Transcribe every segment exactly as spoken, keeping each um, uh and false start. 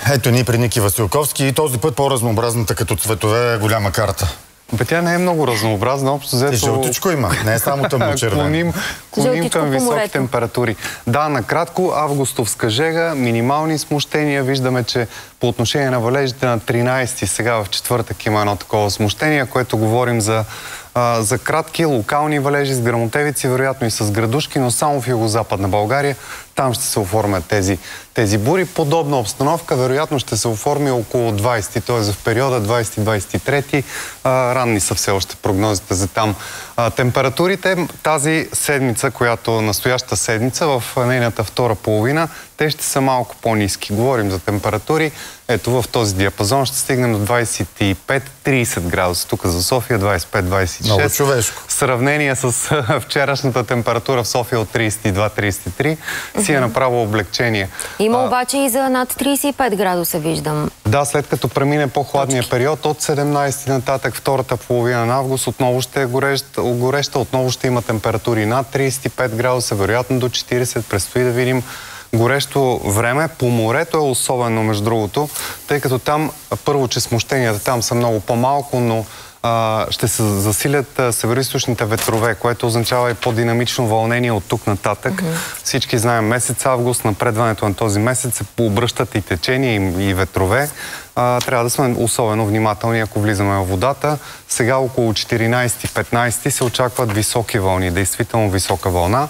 Ето ни при Ники Василковски и този път по-разнообразната като цветове голяма карта. Бе, тя не е много разнообразна. Общо взето... Жълтичко има, не е само тъмно-червено. клоним клоним към високи температури. Да, накратко, августовска жега, минимални смущения. Виждаме, че по отношение на валежите на тринайсети, сега в четвъртък има едно такова смущение, което говорим за, а, за кратки локални валежи с гръмотевици, вероятно и с градушки, но само в югозападна България. Там ще се оформят тези, тези бури. Подобна обстановка вероятно ще се оформи около двайсети, т.е. в периода двайсети двайсет и трети. А, ранни са все още прогнозите за там. А, температурите тази седмица, която настояща седмица, в нейната втора половина, те ще са малко по-ниски. Говорим за температури. Ето в този диапазон ще стигнем до двайсет и пет до трийсет градуса. Тук за София двайсет и пет до двайсет и шест. Много човешко. В сравнение с вчерашната температура в София от трийсет и два до трийсет и три си е направо облегчение. Има а, обаче и за над трийсет и пет градуса, виждам. Да, след като премине по-хладния период, от седемнайсети нататък, втората половина на август, отново ще е гореща, гореща, отново ще има температури над трийсет и пет градуса, вероятно до четирийсет. Предстои да видим горещо време. По морето е особено, между другото, тъй като там, първо, че смущенията там са много по-малко, но а, ще се засилят североизточните ветрове, което означава и по-динамично вълнение от тук нататък. Mm-hmm. Всички знаем, месец август, напредването на този месец се пообръщат и течения, и, и ветрове. А, трябва да сме особено внимателни, ако влизаме в водата. Сега около четиринайсети петнайсети се очакват високи вълни, действително висока вълна.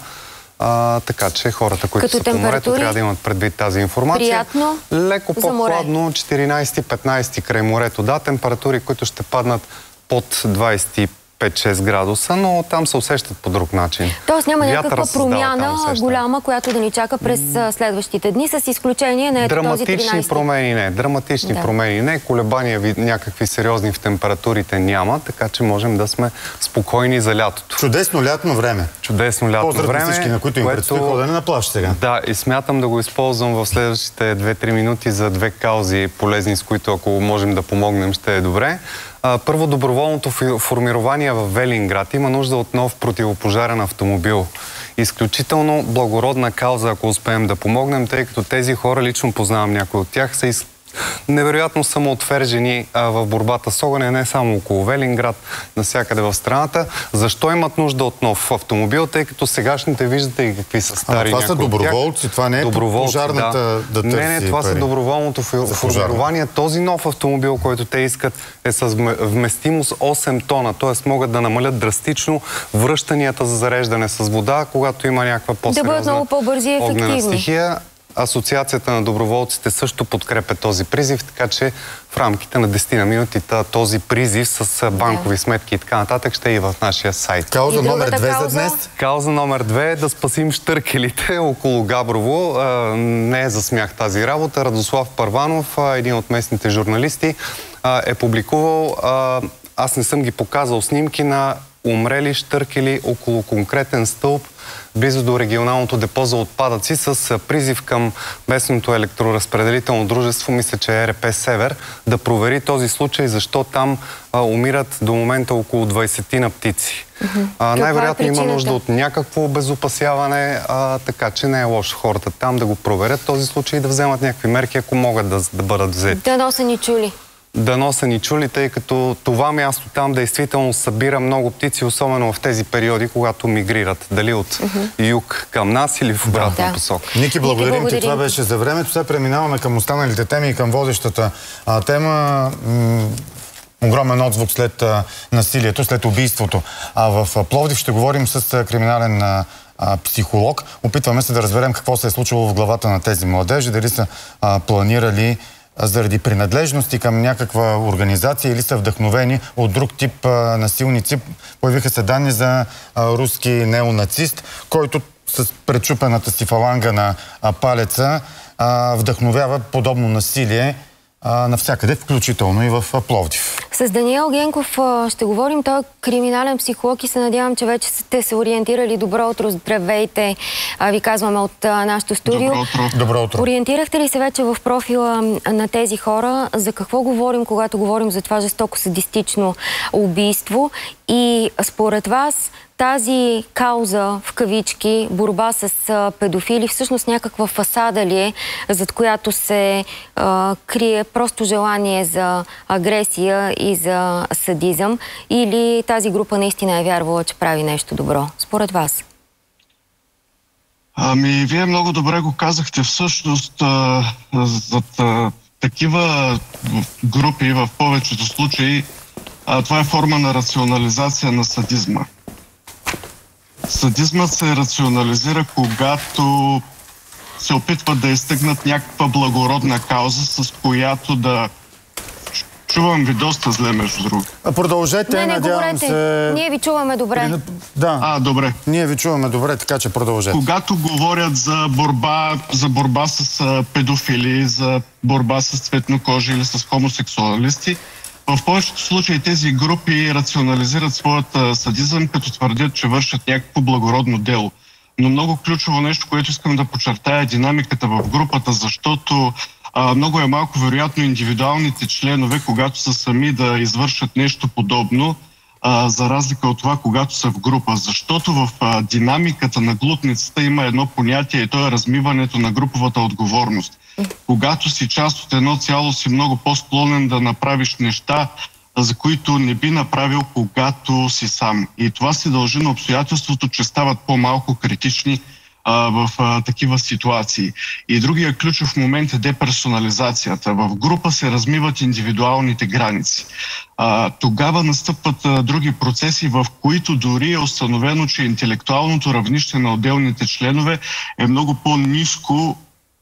А, така че хората, които като са по морето, трябва да имат предвид тази информация. Приятно. Леко по-хладно, четиринайсети петнайсети край морето. Да, температури, които ще паднат под двайсет и пет до шест градуса, но там се усещат по друг начин. Тоест няма някаква промяна голяма, която да ни чака през следващите дни, с изключение на този тринайсети. Драматични промени не. Драматични да. промени не. Колебания някакви сериозни в температурите няма, така че можем да сме спокойни за лятото. Чудесно лятно време. Чудесно лятно време. Поздрав всички, на които им предстои ходене на плаж сега. Да, и смятам да го използвам в следващите две-три минути за две каузи полезни, с които ако можем да помогнем, ще е добре. Първо, доброволното формирование в Велинград има нужда от нов противопожарен автомобил. Изключително благородна кауза, ако успеем да помогнем, тъй като тези хора, лично познавам някои от тях, са из... невероятно самоотвержени а, в борбата с огъня, не само около Велинград, навсякъде в страната. Защо имат нужда от нов автомобил, тъй като сегашните виждате и какви са стари. А, това са доброволци, това не е пожарната да, да търси. Не, не, това пари. Са доброволното формирование. Този нов автомобил, който те искат, е с вместимост осем тона, т.е. могат да намалят драстично връщанията за зареждане с вода, когато има някаква по-сериозна огнена стихия. Асоциацията на доброволците също подкрепя този призив, така че в рамките на десет минути този призив с банкови сметки и така нататък ще е и в нашия сайт. Кауза номер две за днес? Кауза номер две е да спасим щъркелите около Габрово. Не е за смях тази работа. Радослав Първанов, един от местните журналисти, е публикувал, аз не съм ги показал, снимки на умрели щъркели около конкретен стълб близо до регионалното депо за отпадъци с призив към местното електроразпределително дружество, мисля, че е ЕРП Север, да провери този случай, защо там а, умират до момента около двайсетина птици. Mm-hmm. Най-вероятно е има нужда от някакво обезопасяване, а, така че не е лошо хората там да го проверят този случай и да вземат някакви мерки, ако могат да, да бъдат взети. Дано са ни чули. Дано са ни чули, тъй като това място там действително събира много птици, особено в тези периоди, когато мигрират. Дали от uh-huh. юг към нас или в обратна да. посока. Ники, благодарим, благодарим ти. Това беше за времето. Сега преминаваме към останалите теми и към водещата а, тема. М- огромен отзвук след а, насилието, след убийството. А в Пловдив ще говорим с а, криминален а, а, психолог. Опитваме се да разберем какво се е случило в главата на тези младежи, дали са а, планирали заради принадлежности към някаква организация или са вдъхновени от друг тип а, насилници. Появиха се данни за а, руски неонацист, който с пречупената си фаланга на а, палеца а, вдъхновява подобно насилие а, навсякъде, включително и в а, Пловдив. С Даниел Генков а, ще говорим. Той е криминален психолог и се надявам, че вече сте се ориентирали. Добро утро, здравейте, а, ви казваме от а, нашото студио. Добро утро. Добро утро. Ориентирахте ли се вече в профила на тези хора? За какво говорим, когато говорим за това жестоко садистично убийство? И според вас, тази кауза, в кавички, борба с а, педофили, всъщност някаква фасада ли е, зад която се а, крие просто желание за агресия и за садизъм, или тази група наистина е вярвала, че прави нещо добро? Според вас? Ами, вие много добре го казахте. Всъщност, а, зад а, такива групи в повечето случаи а, това е форма на рационализация на садизма. Садизмът се рационализира, когато се опитват да изтъгнат някаква благородна кауза, с която да... Чувам ви доста зле, между другото. Продължете, не, не надявам говорете. се... Ние ви чуваме добре. Да. А, добре. Ние ви чуваме добре, така че продължете. Когато говорят за борба, за борба с а, педофили, за борба с цветнокожи или с хомосексуалисти, в повечето случаи тези групи рационализират своята садизъм, като твърдят, че вършат някакво благородно дело. Но много ключово нещо, което искам да подчертая, е динамиката в групата, защото а, много е малко вероятно индивидуалните членове, когато са сами, да извършат нещо подобно, а, за разлика от това, когато са в група. Защото в а, динамиката на глутницата има едно понятие, и то е размиването на груповата отговорност. Когато си част от едно цяло, си много по-склонен да направиш неща, за които не би направил, когато си сам. И това се дължи на обстоятелството, че стават по-малко критични а, в а, такива ситуации. И другия ключов момент е деперсонализацията. В група се размиват индивидуалните граници. А, тогава настъпват а, други процеси, в които дори е установено, че интелектуалното равнище на отделните членове е много по-ниско.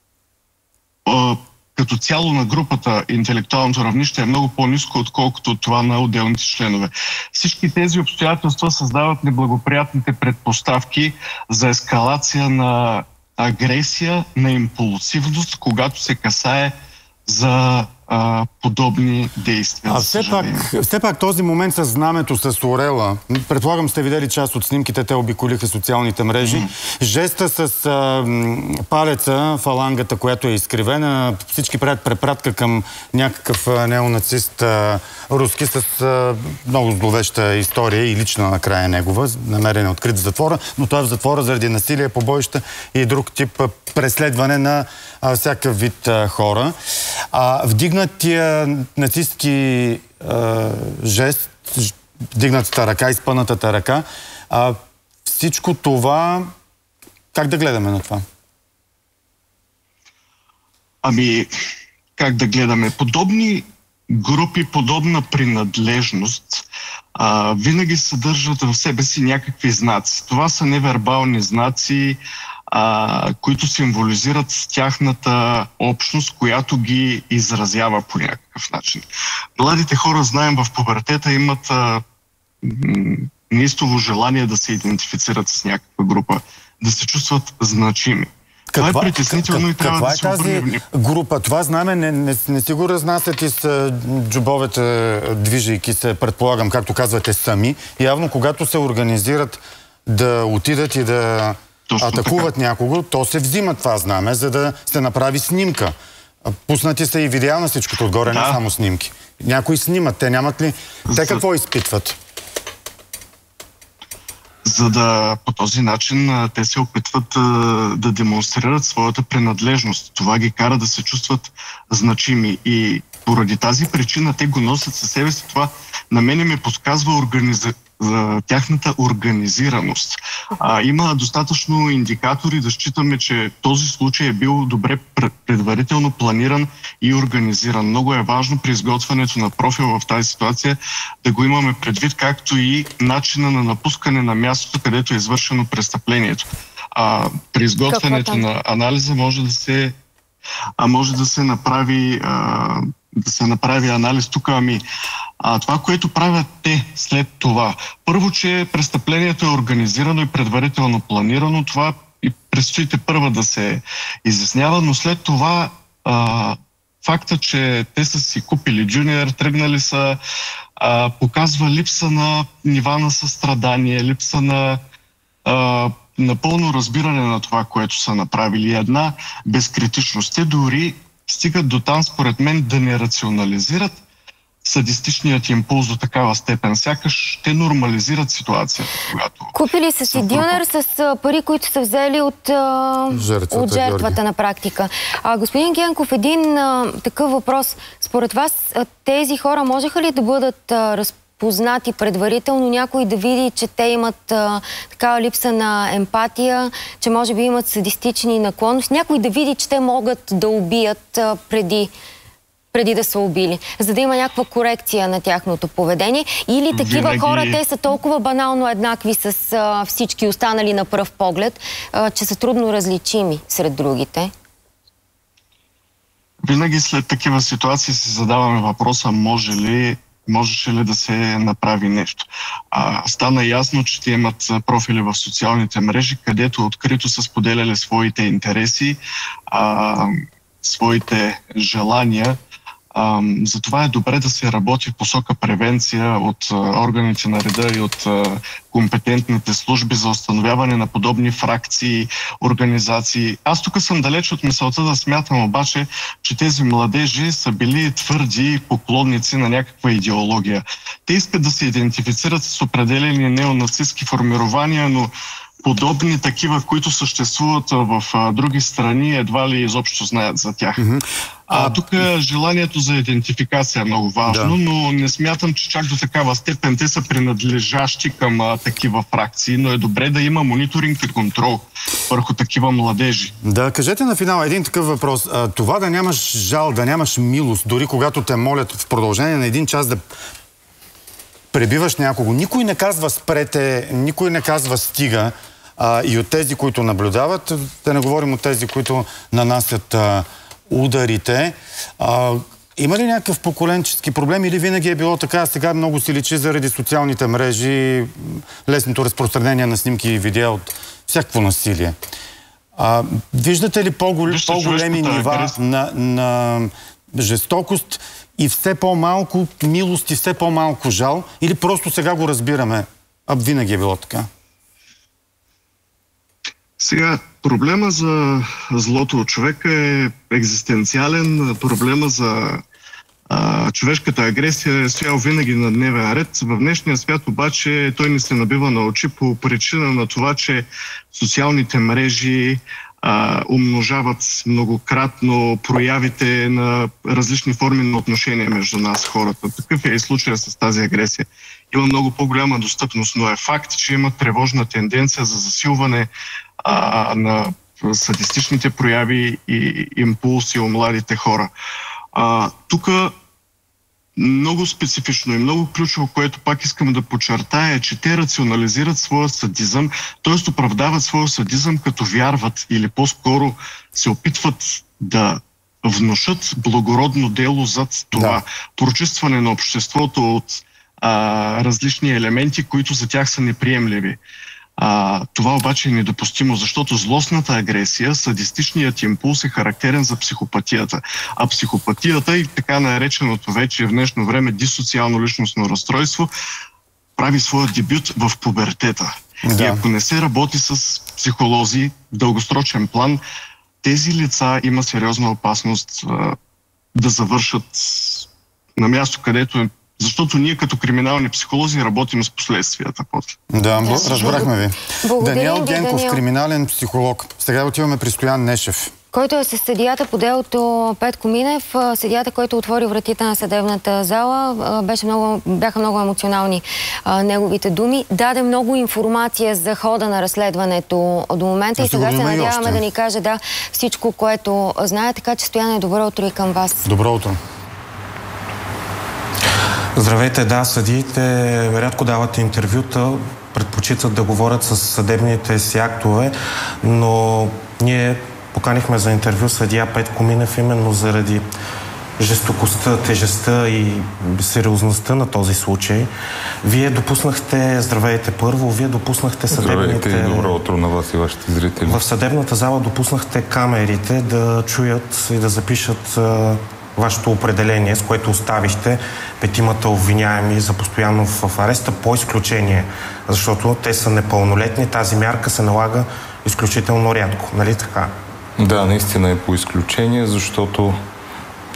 Като цяло на групата, интелектуалното равнище е много по-ниско, отколкото това на отделните членове. Всички тези обстоятелства създават неблагоприятните предпоставки за ескалация на агресия, на импулсивност, когато се касае за а, подобни действия. А все пак, все пак този момент с знамето, с орела, предполагам сте видели част от снимките, те обиколиха социалните мрежи. Mm. Жеста с а, палеца, фалангата, която е изкривена, всички правят препратка към някакъв неонацист а, руски с а, много зловеща история и лична накрая негова, намерен е открит в затвора, но той е в затвора заради насилие, побоища и друг тип а, преследване на а, всякакъв вид а, хора. А, вдигнатия нацистки а, жест, вдигнатата ръка, изпънатата ръка, а, всичко това, как да гледаме на това? Ами, как да гледаме? Подобни групи, подобна принадлежност а, винаги съдържат в себе си някакви знаци. Това са невербални знаци, А, които символизират тяхната общност, която ги изразява по някакъв начин. Младите хора, знаем, в пубертета имат а, неистово желание да се идентифицират с някаква група, да се чувстват значими. Каква, това е притеснително как, и трябва да се обърне внимание. Каква е тази група? Това знаме не, не, не си го разнасят и с джобовете, движейки се, предполагам, както казвате, сами. Явно, когато се организират да отидат и да Точно атакуват така някого, то се взима това знаме, за да се направи снимка. Пуснати са и видеа на всичкото отгоре, да. Не само снимки. Някои снимат, те нямат ли... Те за... какво изпитват? За да по този начин те се опитват да демонстрират своята принадлежност. Това ги кара да се чувстват значими. И поради тази причина те го носят със себе си. Това на мене ме подсказва организация, за тяхната организираност. А, има достатъчно индикатори да считаме, че този случай е бил добре предварително планиран и организиран. Много е важно при изготвянето на профил в тази ситуация да го имаме предвид, както и начина на напускане на мястото, където е извършено престъплението. А, при изготвянето на анализа може да се, а, може да се направи а, да се направи анализ тук. Ами, а, това, което правят те след това. Първо, че престъплението е организирано и предварително планирано. Това и предстоите първа да се изяснява, но след това а, факта, че те са си купили джуниор, тръгнали са, а, показва липса на нива на състрадание, липса на а, напълно разбиране на това, което са направили. Една безкритичност. Те дори стигат до там, според мен, да не рационализират садистичният импулс до такава степен. Сякаш те нормализират ситуацията, когато... Купили са си дюнер с пари, които са взели от, жертвата, от жертвата на практика. А, господин Генков, един а, такъв въпрос. Според вас тези хора можеха ли да бъдат а, разпознати предварително, някой да види, че те имат а, такава липса на емпатия, че може би имат садистични наклонности, някой да види, че те могат да убият а, преди... преди да са убили, за да има някаква корекция на тяхното поведение. Или такива Винаги... хора, те са толкова банално еднакви с а, всички останали на пръв поглед, а, че са трудно различими сред другите? Винаги след такива ситуации си задаваме въпроса, може ли, можеше ли да се направи нещо. А, стана ясно, че те имат профили в социалните мрежи, където открито са споделяли своите интереси, а, своите желания. Um, затова е добре да се работи в посока превенция от uh, органите на реда и от uh, компетентните служби за установяване на подобни фракции, организации. Аз тук съм далеч от мисълта да смятам обаче, че тези младежи са били твърди поклонници на някаква идеология. Те искат да се идентифицират с определени неонацистски формирования, но подобни такива, които съществуват в а, други страни, едва ли изобщо знаят за тях. Mm-hmm. А, а тук желанието за идентификация е много важно, да. Но не смятам, че чак до такава степен те са принадлежащи към а, такива фракции, но е добре да има мониторинг и контрол върху такива младежи. Да, кажете на финал един такъв въпрос. А, това да нямаш жал, да нямаш милост, дори когато те молят в продължение на един час да пребиваш някого. Никой не казва спрете, никой не казва стига. А, и от тези, които наблюдават, да не говорим от тези, които нанасят а, ударите. А, има ли някакъв поколенчески проблем или винаги е било така? Сега много си личи заради социалните мрежи, лесното разпространение на снимки и видеа от всякакво насилие. А, виждате ли по-гол... по-големи нива на, на жестокост и все по-малко милост и все по-малко жал? Или просто сега го разбираме? А винаги е било така? Сега, проблема за злото от човека е екзистенциален. Проблема за а, човешката агресия е стоял винаги на дневен ред. В днешния свят обаче той ни се набива на очи по причина на това, че социалните мрежи а, умножават многократно проявите на различни форми на отношения между нас, хората. Такъв е и случая с тази агресия. Има много по-голяма достъпност, но е факт, че има тревожна тенденция за засилване а, на садистичните прояви и импулси у младите хора. Тук много специфично и много ключово, което пак искам да подчертая, е, че те рационализират своя садизъм, т.е. оправдават своя садизъм, като вярват или по-скоро се опитват да внушат благородно дело зад това. Да. Прочистване на обществото от а, различни елементи, които за тях са неприемливи. А, това обаче е недопустимо, защото злостната агресия, садистичният импулс е характерен за психопатията. А психопатията и така нареченото вече в днешно време дисоциално личностно разстройство прави своя дебют в пубертета. Да. И ако не се работи с психолози в дългосрочен план, тези лица има сериозна опасност а, да завършат на място, където е. Защото ние като криминални психолози работим с последствията. Да, разбрахме ви. Даниел Генков, Даниел. Криминален психолог. Сега отиваме при Стоян Нешев. Който е със съдията по делото Петко Минев, съдията, който отвори вратите на съдебната зала, беше много, бяха много емоционални а, неговите думи. Даде много информация за хода на разследването до момента и сега се надяваме да ни каже да, всичко, което знае. Така че, Стояне, добро утро и към вас. Добро утро. Здравейте, да, съдиите рядко дават интервюта, предпочитат да говорят с съдебните си актове, но ние поканихме за интервю съдия Петко Минев именно заради жестокостта, тежестта и сериозността на този случай. Вие допуснахте, здравейте първо, вие допуснахте съдебните... Здравейте и добро утро на вас и вашите зрители. В съдебната зала допуснахте камерите да чуят и да запишат вашето определение, с което оставихте петимата обвиняеми за постоянно в ареста по изключение, защото те са непълнолетни. Тази мярка се налага изключително рядко, нали така? Да, наистина е по изключение, защото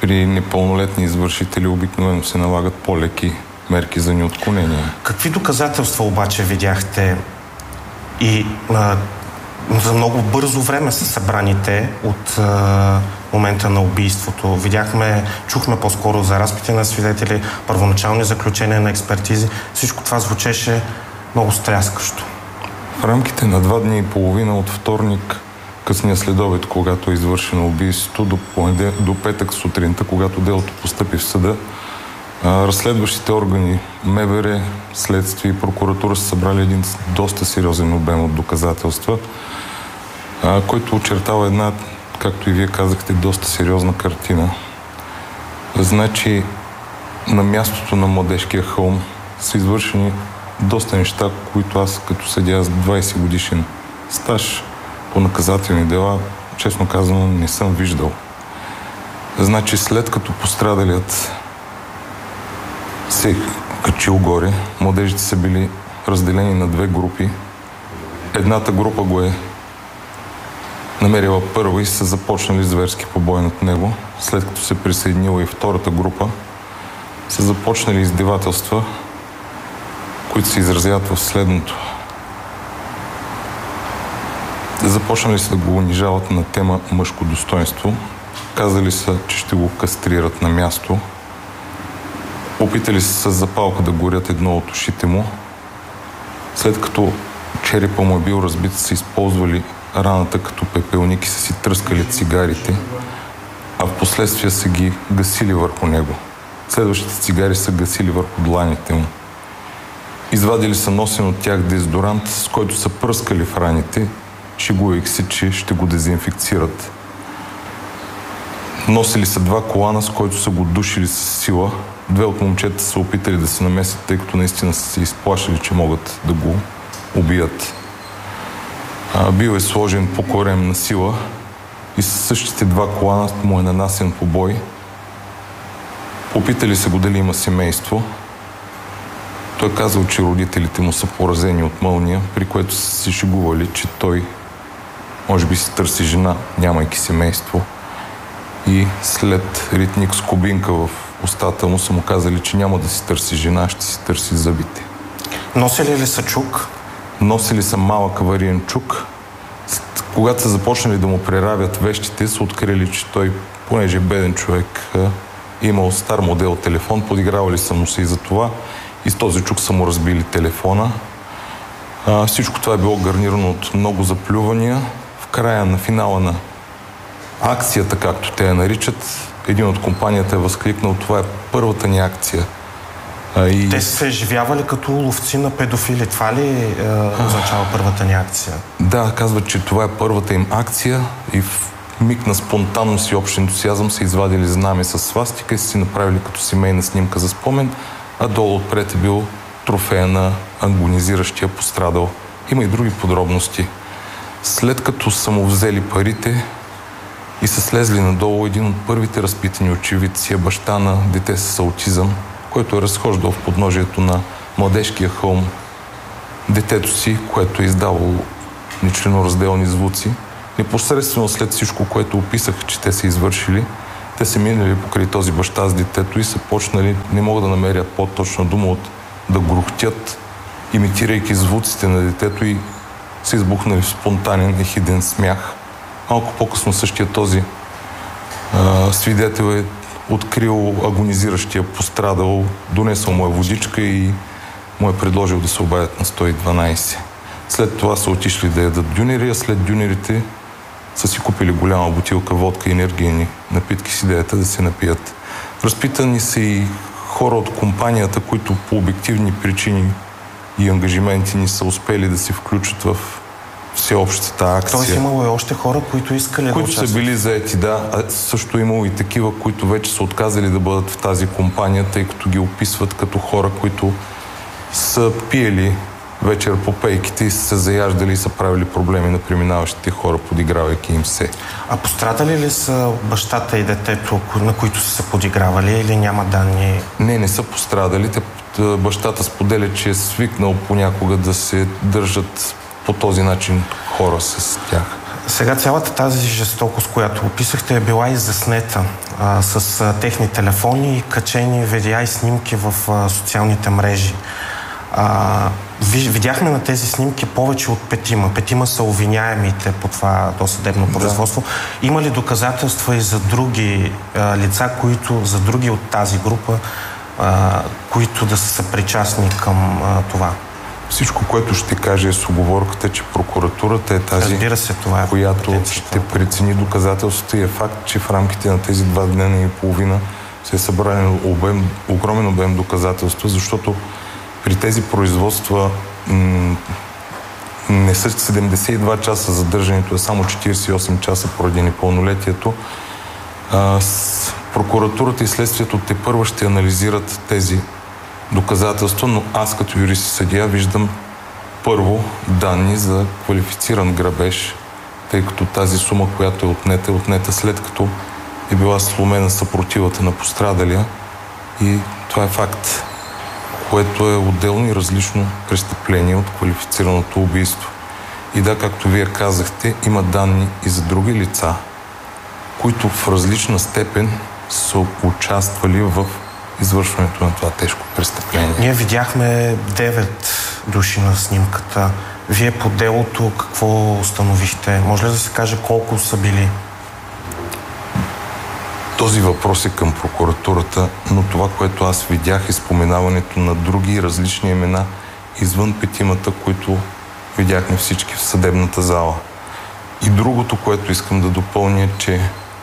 при непълнолетни извършители обикновено се налагат по-леки мерки за неотклонение. Какви доказателства обаче видяхте и а, за много бързо време са събраните от а, момента на убийството? Видяхме, чухме по-скоро за разпити на свидетели, първоначални заключения на експертизи. Всичко това звучеше много стряскащо. В рамките на два дни и половина от вторник, късния следобед, когато е извършено убийството, до, понедел... до петък сутринта, когато делото постъпи в съда, разследващите органи МВР, следствие и прокуратура са събрали един доста сериозен обем от доказателства, който очертава една, както и вие казахте, доста сериозна картина. Значи, на мястото на Младежкия хълм са извършени доста неща, които аз като съдия с двайсет годишен стаж по наказателни дела, честно казано, не съм виждал. Значи, след като пострадалият се е качил горе, младежите са били разделени на две групи. Едната група го е намерила първа и са започнали зверски побой над него. След като се присъединила и втората група, са започнали издевателства, които се изразяват в следното. Започнали са да го унижават на тема мъжко достоинство. Казали са, че ще го кастрират на място. Опитали се с запалка да горят едно от ушите му. След като черепа му е бил разбит, са използвали раната като пепелник и са си тръскали цигарите, а в последствие са ги гасили върху него. Следващите цигари са гасили върху дланите му. Извадили са носен от тях дезодорант, с който са пръскали в раните, шегувайки се, че ще го дезинфекцират. Носили са два колана, с които са го душили с сила. Две от момчета са опитали да се намесят, тъй като наистина са се изплашили, че могат да го убият. А, бил е сложен по корем на сила и със същите два колана му е нанасен побой. Опитали се го дали има семейство. Той казал, че родителите му са поразени от мълния, при което са се шегували, че той може би си търси жена, нямайки семейство. И след ритник с кубинка в устата му са му казали, че няма да си търси жена, ще си търси зъбите. Носили ли са чук? Носили са малък авариен чук. Когато са започнали да му преравят вещите, са открили, че той, понеже е беден човек, имал стар модел телефон, подигравали са му се и за това. И с този чук са му разбили телефона. А, всичко това е било гарнирано от много заплювания. В края на финала на акцията, както те я наричат, един от компанията е възкликнал: това е първата ни акция. А, и... Те са се изживявали като ловци на педофили. Това ли е, означава първата ни акция? Да, казват, че това е първата им акция и в миг на спонтанност и общ ентусиазъм са извадили знаме с свастика и са си направили като семейна снимка за спомен, а долу отпред е бил трофея на агонизиращия пострадал. Има и други подробности. След като са му взели парите и са слезли надолу, един от първите разпитани очевидци е баща на дете с аутизъм, който е разхождал в подножието на Младежкия хълм детето си, което е издавало нечленоразделни звуци. Непосредствено след всичко, което описах, че те са извършили, те са минали покрай този баща с детето и са почнали, не мога да намеря по-точна дума, от да грухтят, имитирайки звуците на детето, и са избухнали в спонтанен ехиден смях. Малко по-късно същия този а, свидетел е открил агонизиращия пострадал, донесъл му е водичка и му е предложил да се обадят на сто и дванайсет. След това са отишли да ядат дюнери, а след дюнерите са си купили голяма бутилка водка и енергийни напитки с идеята да се напият. Разпитани са и хора от компанията, които по обективни причини и ангажименти ни са успели да се включат в всеобщата акция. Тоест имало и още хора, които искали да които участват. са били заети, да. А също имало и такива, които вече са отказали да бъдат в тази компания, тъй като ги описват като хора, които са пиели вечер по пейките и са се заяждали и са правили проблеми на преминаващите хора, подигравайки им се. А пострадали ли са бащата и детето, на които са се подигравали, или няма данни? Не, не са пострадали. Те, бащата споделя, че е свикнал понякога да се държат по този начин хора с тях. Сега цялата тази жестокост, която описахте, е била изяснета а, с а, техни телефони и качени видеа и снимки в а, социалните мрежи. А, видяхме на тези снимки повече от петима. Петима са обвиняемите по това досъдебно производство. Да. Има ли доказателства и за други а, лица, които, за други от тази група, а, които да са съпричастни към а, това? Всичко, което ще каже е с уговорката, че прокуратурата е тази, Разбира се, това е която ще прецени доказателствата, и е факт, че в рамките на тези два дена и половина се е събрали обем, огромен обем доказателства, защото при тези производства м- не са седемдесет и два часа задържането, е само четиридесет и осем часа поради непълнолетието. А, с прокуратурата и следствието тепърва ще анализират тези доказателства, но аз като юрист и съдия виждам първо данни за квалифициран грабеж, тъй като тази сума, която е отнета, е отнета след като е била сломена съпротивата на пострадалия, и това е факт, което е отделно и различно престъпление от квалифицираното убийство. И да, както вие казахте, има данни и за други лица, които в различна степен са участвали в извършването на това тежко престъпление. Ние видяхме девет души на снимката. Вие по делото какво установихте? Може ли да се каже колко са били? Този въпрос е към прокуратурата, но това, което аз видях, е споменаването на други различни имена извън петимата, които видяхме всички в съдебната зала. И другото, което искам да допълня, че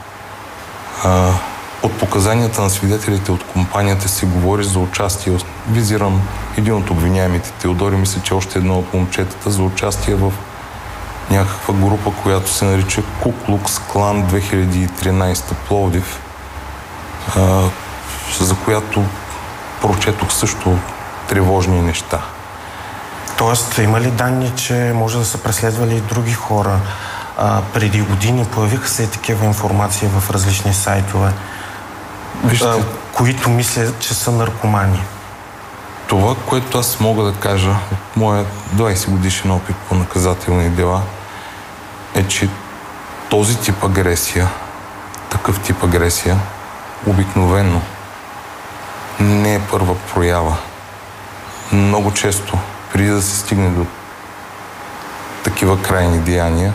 а, от показанията на свидетелите от компанията се говори за участие. Визирам един от обвиняемите, Теодори, мисля, че още едно от момчетата, за участие в някаква група, която се нарича Ку Клукс Клан две хиляди и тринадесета Пловдив, а, за която прочетох също тревожни неща. Тоест, има ли данни, че може да са преследвали и други хора? А, преди години появиха се и такива информации в различни сайтове, Вижте, а, които мислят, че са наркомани. Това, което аз мога да кажа от моя двадесет годишен опит по наказателни дела, е, че този тип агресия, такъв тип агресия, обикновено не е първа проява. Много често, преди да се стигне до такива крайни деяния,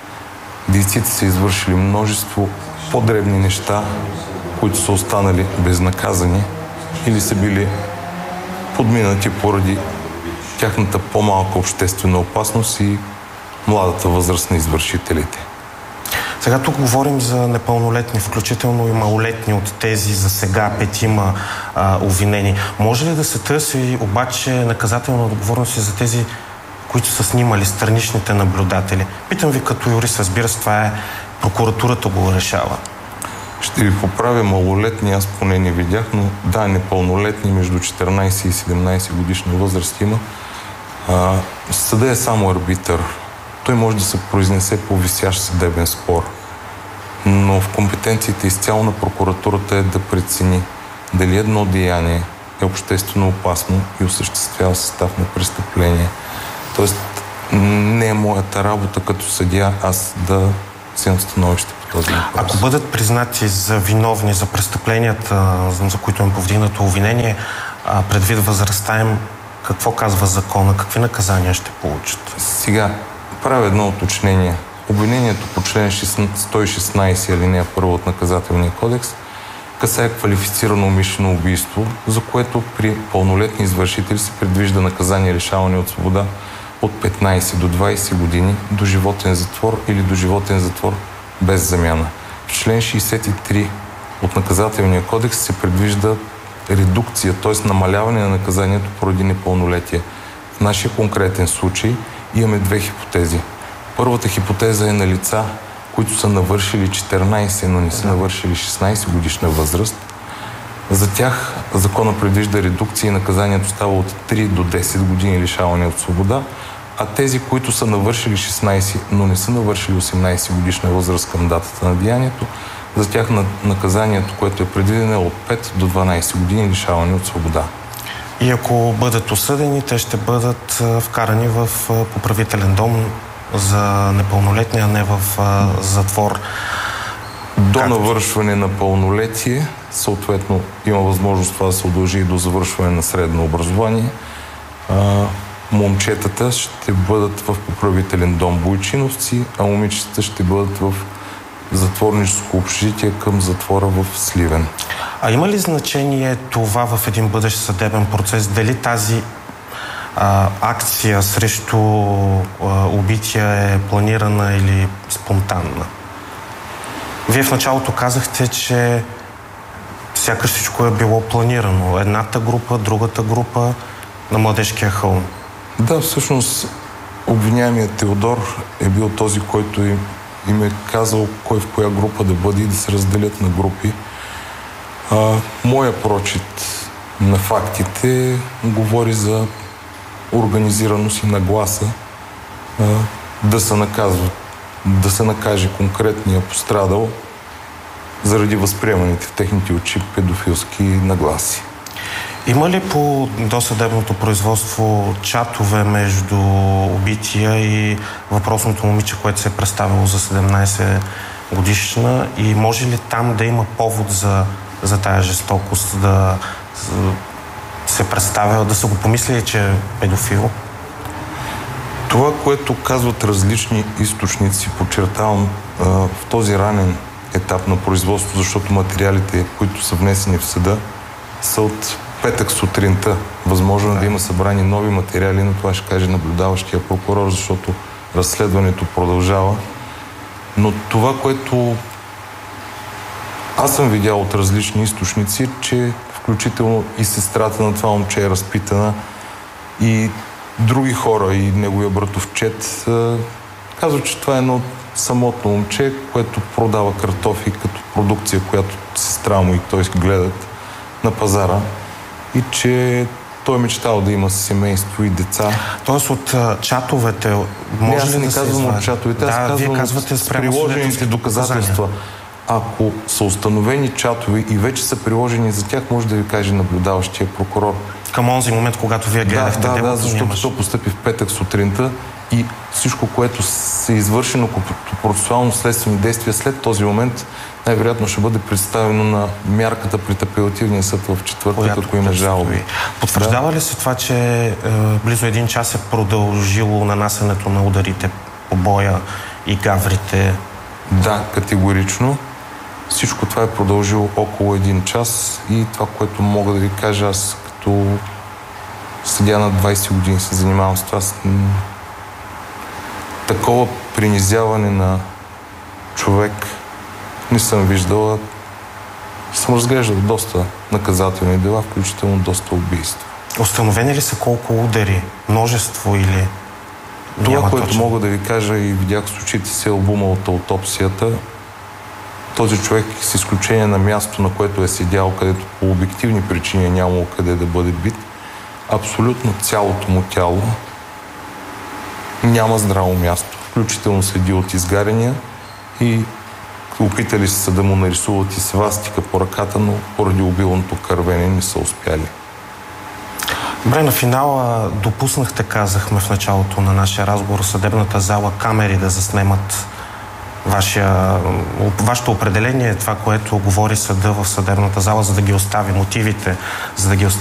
дейците са извършили множество по-дребни неща, които са останали безнаказани или са били подминати поради тяхната по-малка обществена опасност и младата възраст на извършителите. Сега тук говорим за непълнолетни, включително и малолетни от тези за сега петима а, обвинени. Може ли да се търси обаче наказателна отговорност и за тези, които са снимали, страничните наблюдатели? Питам ви като юрист, разбира се, това е прокуратурата го решава. Ще ви поправя, малолетни, аз поне не видях, но да, непълнолетни между четиринадесет и седемнадесет годишна възраст има. А, съда е само арбитър. Той може да се произнесе по висящ съдебен спор. Но в компетенциите изцяло на прокуратурата е да прецени дали едно деяние е обществено опасно и осъществява състав на престъпление. Тоест, не е моята работа като съдия аз да вземам становище по този въпрос. Ако бъдат признати за виновни за престъпленията, за които им повдигнато обвинение, предвид възрастта им, какво казва закона? Какви наказания ще получат? Сега правя едно уточнение. Обвинението по член сто и шестнадесет алинея първа от Наказателния кодекс касае квалифицирано умишлено убийство, за което при пълнолетни извършители се предвижда наказание лишаване от свобода от петнадесет до двадесет години, до животен затвор или до животен затвор без замяна. В член шестдесет и три от Наказателния кодекс се предвижда редукция, т.е. намаляване на наказанието поради непълнолетие. В нашия конкретен случай имаме две хипотези. Първата хипотеза е на лица, които са навършили четиринадесет, но не са навършили шестнадесет годишна възраст. За тях закона предвижда редукция и наказанието става от три до десет години лишаване от свобода, а тези, които са навършили шестнадесет, но не са навършили осемнадесет годишна възраст към датата на деянието, за тях наказанието, което е предвидено, е от пет до дванадесет години лишаване от свобода. И ако бъдат осъдени, те ще бъдат вкарани в поправителен дом за непълнолетния, не в а, затвор. До Както... навършване на пълнолетие, съответно има възможност това да се удължи и до завършване на средно образование. А, момчетата ще бъдат в поправителен дом Бойчиновци, а момичетата ще бъдат в затворническо общежитие към затвора в Сливен. А има ли значение това в един бъдещ съдебен процес? Дали тази а, акция срещу а, убития е планирана или спонтанна? Вие в началото казахте, че сякаш всичко е било планирано. Едната група, другата група на Младежкия хълм. Да, всъщност обвиняемият Теодор е бил този, който им, им е казал кой в коя група да бъде и да се разделят на групи. А, моя прочит на фактите говори за организираност и нагласа а, да се наказват, да се накаже конкретния пострадал заради възприеманите в техните очи педофилски нагласи. Има ли по досъдебното производство чатове между убития и въпросното момиче, което се е представило за седемнайсет годишна, и може ли там да има повод за, за тая жестокост, да се представя, да са го помислили, че е педофил? Това, което казват различни източници, подчертавам в този ранен етап на производство, защото материалите, които са внесени в съда, са от петък сутринта. Възможно е да има събрани нови материали, но това ще каже наблюдаващия прокурор, защото разследването продължава. Но това, което аз съм видял от различни източници, че включително и сестрата на това момче е разпитана, и други хора, и неговия братовчет казват, че това е едно самотно момче, което продава картофи като продукция, която сестра му и той гледат на пазара, и че той е мечтал да има семейство и деца. Тоест от чатовете може не, аз ли не да казвам се от чатовете, да, аз казвам вие казвате с приложените доказателства. Ако са установени чатове и вече са приложени за тях, може да ви каже наблюдаващия прокурор. Към онзи момент, когато вие гледахте да, делото, да, защото нямаш... то постъпи в петък сутринта и всичко, което се извършено като процесуално следствени действия след този момент, най-вероятно ще бъде представено на мярката пред апелативния съд в четвъртък, ако има жалби. Потвърждава да. ли се това, че е, близо един час е продължило нанасенето на ударите по боя и гаврите? Да, категорично. Всичко това е продължило около един час и това, което мога да ви кажа, аз като съдия на двайсет години се занимавам с това, такова принизяване на човек не съм виждала. Съм разглеждал доста наказателни дела, включително доста убийства. Установени ли са колко удари? Множество или... Това, Няма което точно. мога да ви кажа и видях с очите си албума от аутопсията, този човек, с изключение на място, на което е седял, където по обективни причини е нямало къде да бъде бит, абсолютно цялото му тяло няма здраво място. Включително седи от изгаряния и опитали се да му нарисуват и свастика по ръката, но поради обилното кървене не са успяли. Добре, на финала допуснахте, казахме в началото на нашия разговор, съдебната зала камери да заснемат вашия, вашето определение, това, което говори съда в съдебната зала, за да ги остави мотивите, за да ги остави